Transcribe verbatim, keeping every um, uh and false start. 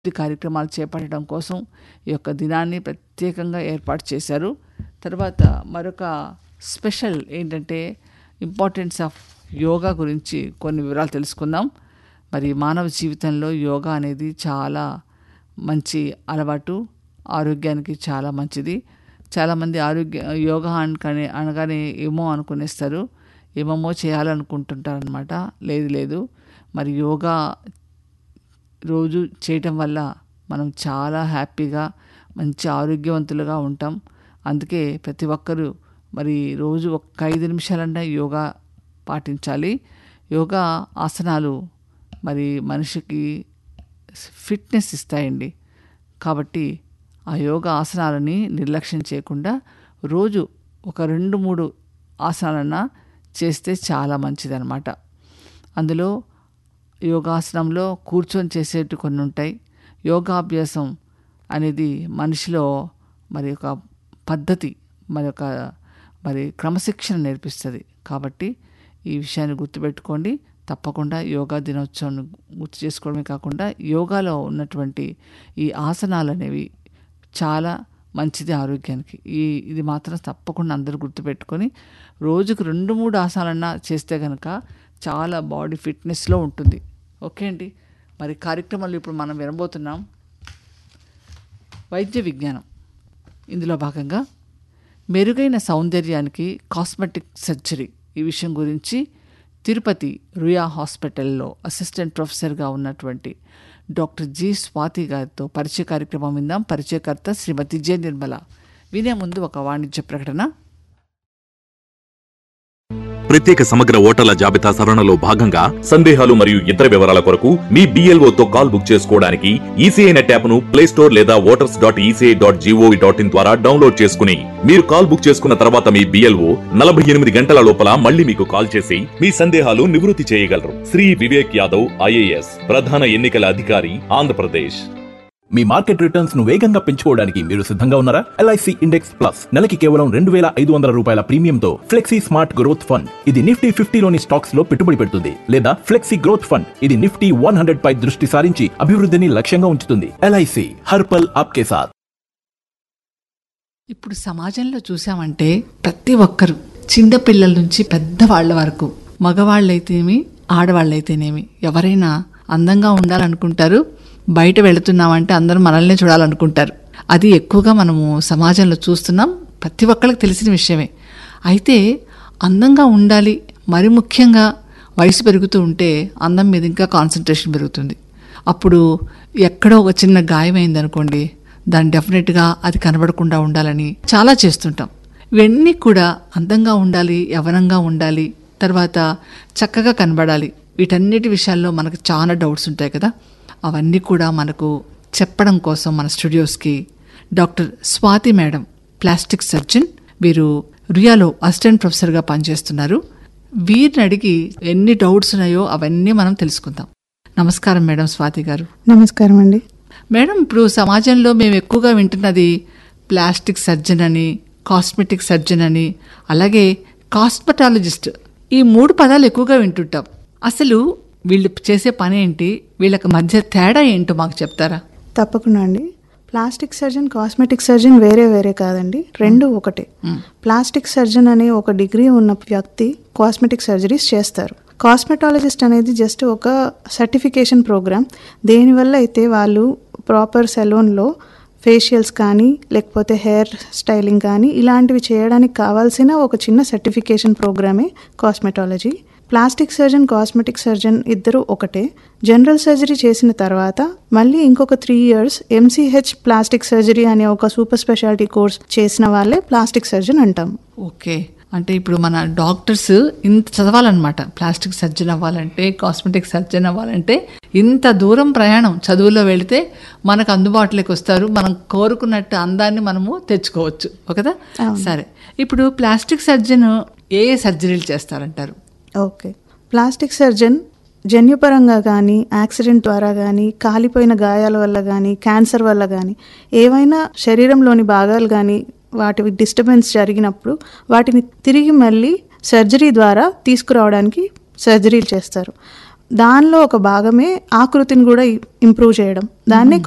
కార్యక్రమాలు చేపట్టడం కోసం ఈ యొక్క దినాన్ని ప్రత్యేకంగా ఏర్పాటు చేశారు. తర్వాత మరొక స్పెషల్ ఏంటంటే ఇంపార్టెన్స్ ఆఫ్ యోగా గురించి కొన్ని వివరాలు తెలుసుకుందాం. మరి మానవ జీవితంలో యోగా అనేది చాలా మంచి అలవాటు, ఆరోగ్యానికి చాలా మంచిది. చాలామంది ఆరోగ్య యోగా అనగానే అనగానే ఏమో అనుకునేస్తారు, ఏమేమో చేయాలనుకుంటుంటారు అనమాట. లేదు లేదు మరి యోగా రోజు చేయటం వల్ల మనం చాలా హ్యాపీగా మంచి ఆరోగ్యవంతులుగా ఉంటాం. అందుకే ప్రతి ఒక్కరూ మరి రోజు ఒక ఐదు నిమిషాలన్నా యోగా పాటించాలి. యోగా ఆసనాలు మరి మనిషికి ఫిట్నెస్ ఇస్తాయండి. కాబట్టి ఆ యోగా ఆసనాలని నిర్లక్ష్యం చేయకుండా రోజు ఒక రెండు మూడు ఆసనాలన్నా చేస్తే చాలా మంచిదన్నమాట. అందులో యోగాసనంలో కూర్చొని చేసేటి కొన్ని ఉంటాయి. యోగాభ్యాసం అనేది మనిషిలో మరి ఒక పద్ధతి, మరి ఒక మరి క్రమశిక్షణ నేర్పిస్తుంది. కాబట్టి ఈ విషయాన్ని గుర్తుపెట్టుకోండి. తప్పకుండా యోగా దినోత్సవం గుర్తు చేసుకోవడమే కాకుండా యోగాలో ఉన్నటువంటి ఈ ఆసనాలు అనేవి చాలా మంచిది ఆరోగ్యానికి. ఈ ఇది మాత్రం తప్పకుండా అందరూ గుర్తుపెట్టుకొని రోజుకు రెండు మూడు ఆసనాలన్నా చేస్తే కనుక చాలా బాడీ ఫిట్నెస్లో ఉంటుంది. ఓకే అండి. మరి కార్యక్రమాలు ఇప్పుడు మనం వినబోతున్నాం వైద్య విజ్ఞానం. ఇందులో భాగంగా మెరుగైన సౌందర్యానికి కాస్మెటిక్ సర్జరీ ఈ విషయం గురించి తిరుపతి రుయా హాస్పిటల్లో అసిస్టెంట్ ప్రొఫెసర్గా ఉన్నటువంటి డాక్టర్ జి స్వాతి గారితో పరిచయ కార్యక్రమం విందాం. పరిచయకర్త శ్రీమతి జె నిర్మల. వినే ముందు ఒక వాణిజ్య ప్రకటన. ప్రత్యేక సమగ్ర ఓటర్ల జాబితా సవరణలో భాగంగా సందేహాలు మరియు ఇతర వివరాల కొరకు మీ బిఎల్ఓతో కాల్ బుక్ చేసుకోవడానికి ఈసీఐ నెట్ యాప్ ను ప్లే స్టోర్ లేదా voters dot ECI dot GOV dot in ద్వారా డౌన్లోడ్ చేసుకుని మీరు కాల్ బుక్ చేసుకున్న తర్వాత మీ బిఎల్ఓ నలభై ఎనిమిది గంటల లోపల మళ్ళీ మీకు కాల్ చేసి మీ సందేహాలు నివృత్తి చేయగలరు. శ్రీ వివేక్ యాదవ్ ఐఏఎస్, ప్రధాన ఎన్నికల అధికారి, ఆంధ్రప్రదేశ్. మీ మార్కెట్ రిటర్న్స్ ను వేగంగా పెంచుకోవడానికి మీరు సిద్ధంగా ఉన్నారా? ఎల్ఐసి ఇండెక్స్ ప్లస్ నెలకి కేవలం రెండు వేల ఐదు వందల రూపాయల ప్రీమియంతో ఫ్లెక్సీ స్మార్ట్ గ్రోత్ ఫండ్, ఇది నిఫ్టీ ఫిఫ్టీలోని స్టాక్స్ లో పెట్టుబడి పెడుతుంది. లేదా ఫ్లెక్సీ గ్రోత్ ఫండ్, ఇది నిఫ్టీ వన్ హండ్రెడ్ పై దృష్టి సారించి అభివృద్ధిని లక్ష్యంగా ఉంచుతుంది. ఎల్ఐసి హర్పల్ ఆప్కే సాత్. ఇప్పుడు సమాజంలో చూసామంటే ప్రతి ఒక్కరు చిన్న పిల్లల నుంచి పెద్దవాళ్ల వరకు, మగవాళ్ళైతేనేమి ఆడవాళ్ళైతేనేమి ఎవరైనా అందంగా ఉండాలనుకుంటారు. బయట వెళుతున్నామంటే అందరూ మనల్ని చూడాలనుకుంటారు. అది ఎక్కువగా మనము సమాజంలో చూస్తున్నాం. ప్రతి ఒక్కరికి తెలిసిన విషయమే. అయితే అందంగా ఉండాలి, మరి ముఖ్యంగా వయసు పెరుగుతూ ఉంటే అందం మీద ఇంకా కాన్సన్ట్రేషన్ పెరుగుతుంది. అప్పుడు ఎక్కడో ఒక చిన్న గాయమైంది అనుకోండి, దాన్ని డెఫినెట్గా అది కనబడకుండా ఉండాలని చాలా చేస్తుంటాం. ఇవన్నీ కూడా అందంగా ఉండాలి, యవ్వనంగా ఉండాలి, తర్వాత చక్కగా కనబడాలి. వీటన్నిటి విషయాల్లో మనకు చాలా డౌట్స్ ఉంటాయి కదా. అవన్నీ కూడా మనకు చెప్పడం కోసం మన స్టూడియోస్కి doctor Swathi madam, plastic surgeon, వీరు రుయాలో అసిస్టెంట్ ప్రొఫెసర్గా పనిచేస్తున్నారు. వీరిని అడిగి ఎన్ని డౌట్స్ ఉన్నాయో అవన్నీ మనం తెలుసుకుందాం. నమస్కారం మేడం స్వాతి గారు. నమస్కారం అండి. మేడం, ఇప్పుడు సమాజంలో మేము ఎక్కువగా వింటున్నది ప్లాస్టిక్ సర్జన్ అని, కాస్మెటిక్ సర్జన్ అని, అలాగే కాస్మెటాలజిస్ట్, ఈ మూడు పదాలు ఎక్కువగా వింటుంటాం. అసలు వీళ్ళు చేసే పని ఏంటి, వీళ్ళకి మధ్య తేడా ఏంటో మాకు చెప్తారా? తప్పకుండా అండి. ప్లాస్టిక్ సర్జన్, కాస్మెటిక్ సర్జన్ వేరే వేరే కాదండి, రెండు ఒకటే. ప్లాస్టిక్ సర్జన్ అనే ఒక డిగ్రీ ఉన్న వ్యక్తి కాస్మెటిక్ సర్జరీస్ చేస్తారు. కాస్మెటాలజిస్ట్ అనేది జస్ట్ ఒక సర్టిఫికేషన్ ప్రోగ్రామ్. దేనివల్ల అయితే వాళ్ళు ప్రాపర్ సెలూన్లో ఫేషియల్స్ కానీ లేకపోతే హెయిర్ స్టైలింగ్ కానీ ఇలాంటివి చేయడానికి కావాల్సిన ఒక చిన్న certification ప్రోగ్రామే cosmetology. Plastic surgeon, cosmetic surgeon ఇద్దరు ఒకటే. జనరల్ సర్జరీ చేసిన తర్వాత మళ్ళీ ఇంకొక three years MCh plastic surgery అనే ఒక సూపర్ స్పెషాలిటీ కోర్స్ చేసిన వాళ్ళే ప్లాస్టిక్ సర్జన్ అంటాం. ఓకే, అంటే ఇప్పుడు మన డాక్టర్స్ ఇంత చదవాలన్నమాట. ప్లాస్టిక్ సర్జన్ అవ్వాలంటే, కాస్మెటిక్ సర్జన్ అవ్వాలంటే ఇంత దూరం ప్రయాణం చదువులో వెళితే మనకు అందుబాటులోకి వస్తారు. మనం కోరుకున్నట్టు అందాన్ని మనము తెచ్చుకోవచ్చు. ఓకేదా? సరే, ఇప్పుడు ప్లాస్టిక్ సర్జన్ ఏ ఏ సర్జరీలు చేస్తారంటారు? ఓకే, ప్లాస్టిక్ సర్జన్ జన్యుపరంగా కానీ, యాక్సిడెంట్ ద్వారా కానీ, కాలిపోయిన గాయాల వల్ల కానీ, క్యాన్సర్ వల్ల కానీ, ఏవైనా శరీరంలోని భాగాలు కానీ వాటి డిస్టర్బెన్స్ జరిగినప్పుడు వాటిని తిరిగి మళ్ళీ సర్జరీ ద్వారా తీసుకురావడానికి సర్జరీలు చేస్తారు. దానిలో ఒక భాగమే ఆకృతిని కూడా ఇంప్రూవ్ చేయడం. దాన్నే